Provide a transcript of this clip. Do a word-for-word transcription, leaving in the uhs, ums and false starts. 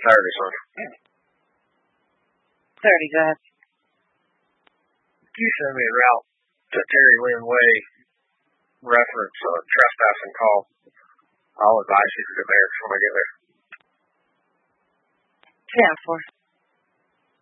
thirty, son. thirty, go ahead. Can you send me a route to Terry Lynn Way, reference uh, trespassing call? I'll advise you to go there before I get there. Yeah, of course.